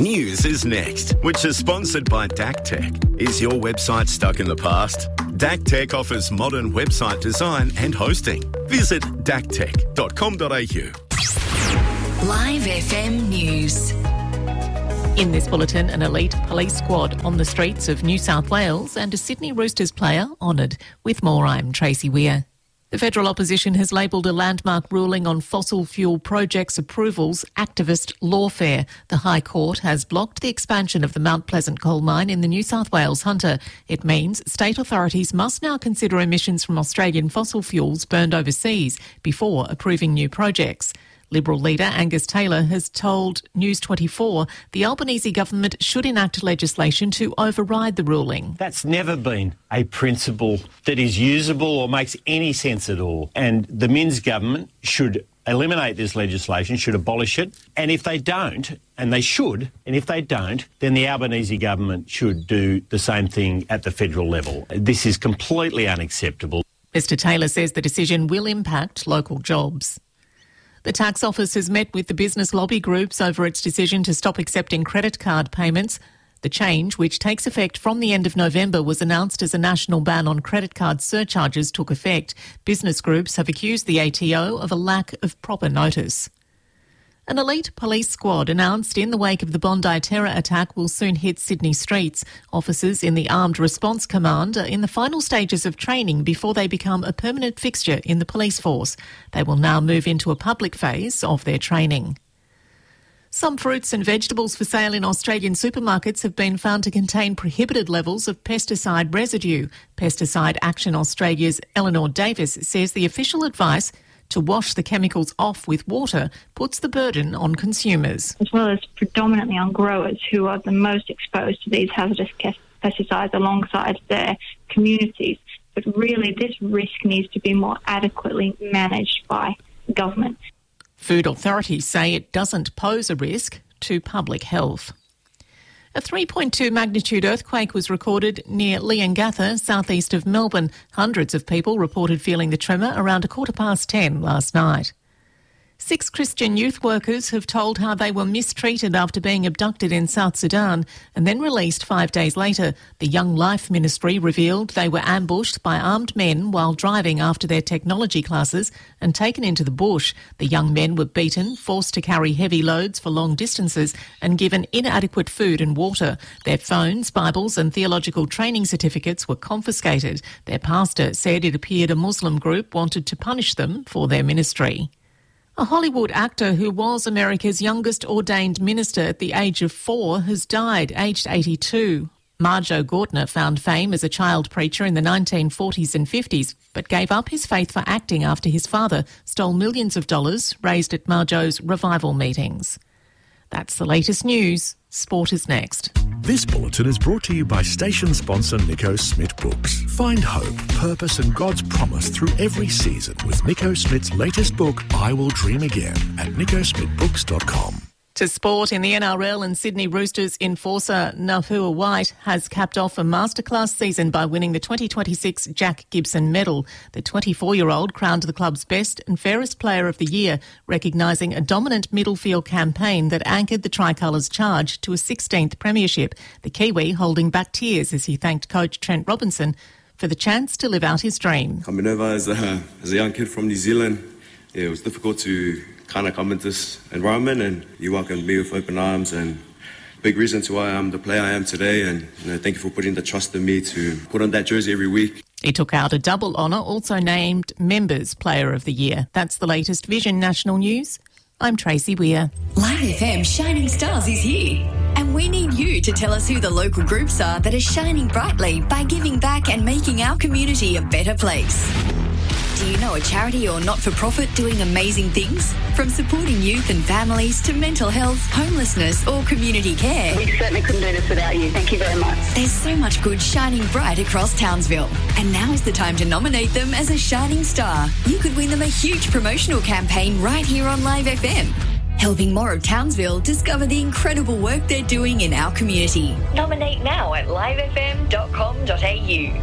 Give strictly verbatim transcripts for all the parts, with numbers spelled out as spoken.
News is next, which is sponsored by D A C Tech. Is your website stuck in the past? D A C Tech offers modern website design and hosting. Visit d a c tech dot com dot a u. Live F M News. In this bulletin, an elite police squad on the streets of New South Wales and a Sydney Roosters player honoured. With more, I'm Tracy Weir. The federal opposition has labelled a landmark ruling on fossil fuel projects approvals activist lawfare. The High Court has blocked the expansion of the Mount Pleasant coal mine in the New South Wales Hunter. It means state authorities must now consider emissions from Australian fossil fuels burned overseas before approving new projects. Liberal leader Angus Taylor has told News twenty-four the Albanese government should enact legislation to override the ruling. That's never been a principle that is usable or makes any sense at all. And the Minns government should eliminate this legislation, should abolish it. And if they don't, and they should, and if they don't, then the Albanese government should do the same thing at the federal level. This is completely unacceptable. Mister Taylor says the decision will impact local jobs. The tax office has met with the business lobby groups over its decision to stop accepting credit card payments. The change, which takes effect from the end of November, was announced as a national ban on credit card surcharges took effect. Business groups have accused the A T O of a lack of proper notice. An elite police squad announced in the wake of the Bondi terror attack will soon hit Sydney streets. Officers in the Armed Response Command are in the final stages of training before they become a permanent fixture in the police force. They will now move into a public phase of their training. Some fruits and vegetables for sale in Australian supermarkets have been found to contain prohibited levels of pesticide residue. Pesticide Action Australia's Eleanor Davis says the official advice to wash the chemicals off with water puts the burden on consumers. As well as predominantly on growers who are the most exposed to these hazardous pesticides alongside their communities. But really this risk needs to be more adequately managed by government. Food authorities say it doesn't pose a risk to public health. A three point two magnitude earthquake was recorded near Leongatha, southeast of Melbourne. Hundreds of people reported feeling the tremor around a quarter past ten last night. Six Christian youth workers have told how they were mistreated after being abducted in South Sudan and then released five days later. The Young Life Ministry revealed they were ambushed by armed men while driving after their technology classes and taken into the bush. The young men were beaten, forced to carry heavy loads for long distances and given inadequate food and water. Their phones, Bibles and theological training certificates were confiscated. Their pastor said it appeared a Muslim group wanted to punish them for their ministry. A Hollywood actor who was America's youngest ordained minister at the age of four has died, aged eighty-two. Marjo Gortner found fame as a child preacher in the nineteen forties and fifties, but gave up his faith for acting after his father stole millions of dollars raised at Marjo's revival meetings. That's the latest news. Sport is next. This bulletin is brought to you by station sponsor Nico Smith Books. Find hope, purpose and God's promise through every season with Nico Smith's latest book, I Will Dream Again, at nico smith books dot com. To sport, in the N R L, and Sydney Roosters enforcer Nafua White has capped off a masterclass season by winning the twenty twenty-six Jack Gibson Medal. The twenty-four-year-old crowned the club's best and fairest player of the year, recognising a dominant middle field campaign that anchored the Tricolour's charge to a sixteenth premiership. The Kiwi holding back tears as he thanked coach Trent Robinson for the chance to live out his dream. Coming over as a, as a young kid from New Zealand, yeah, it was difficult to kind of come into this environment, and you welcomed me with open arms, and big reason to why I'm the player I am today. And you know, thank you for putting the trust in me to put on that jersey every week. He took out a double honour, also named Members Player of the Year. That's the latest Vision National News. I'm Tracy Weir. Live F M Shining Stars is here. And we need you to tell us who the local groups are that are shining brightly by giving back and making our community a better place. Do you know a charity or not-for-profit doing amazing things? From supporting youth and families to mental health, homelessness or community care. We certainly couldn't do this without you. Thank you very much. There's so much good shining bright across Townsville. And now is the time to nominate them as a shining star. You could win them a huge promotional campaign right here on Live F M. Helping more of Townsville discover the incredible work they're doing in our community. Nominate now at live f m dot com dot a u.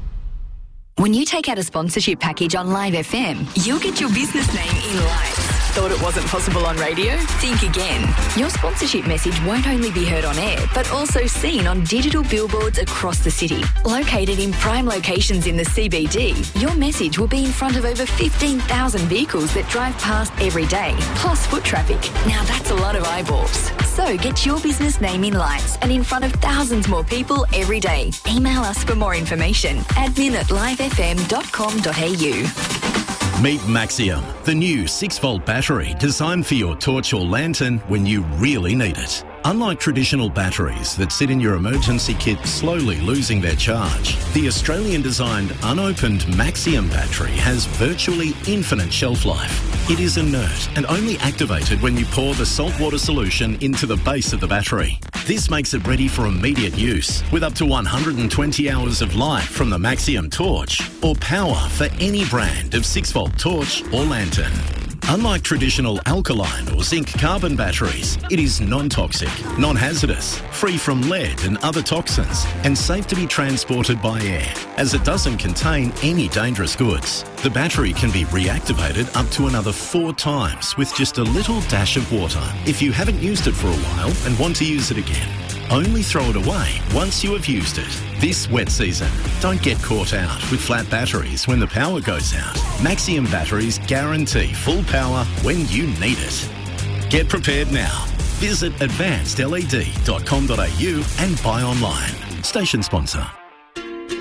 When you take out a sponsorship package on Live F M, you'll get your business name in lights. Thought it wasn't possible on radio? Think again. Your sponsorship message won't only be heard on air, but also seen on digital billboards across the city. Located in prime locations in the C B D, your message will be in front of over fifteen thousand vehicles that drive past every day, plus foot traffic. Now that's a lot of eyeballs. So get your business name in lights and in front of thousands more people every day. Email us for more information. admin at live f m dot com dot a u. Meet Maxium, the new six-volt battery designed for your torch or lantern when you really need it. Unlike traditional batteries that sit in your emergency kit slowly losing their charge, the Australian-designed unopened Maxium battery has virtually infinite shelf life. It is inert and only activated when you pour the saltwater solution into the base of the battery. This makes it ready for immediate use, with up to one hundred twenty hours of life from the Maxium torch, or power for any brand of six-volt torch or lantern. Unlike traditional alkaline or zinc carbon batteries, it is non-toxic, non-hazardous, free from lead and other toxins, and safe to be transported by air, as it doesn't contain any dangerous goods. The battery can be reactivated up to another four times with just a little dash of water if you haven't used it for a while and want to use it again. Only throw it away once you have used it. This wet season, don't get caught out with flat batteries when the power goes out. Maxium batteries guarantee full power when you need it. Get prepared now. Visit advanced l e d dot com dot a u and buy online. Station sponsor.